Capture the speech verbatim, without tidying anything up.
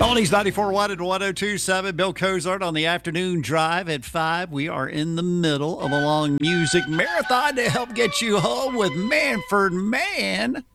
Oldies ninety-four one and one oh two point seven. Bill Cozart on the afternoon drive at five. We are in the middle of a long music marathon to help get you home with Manford Man.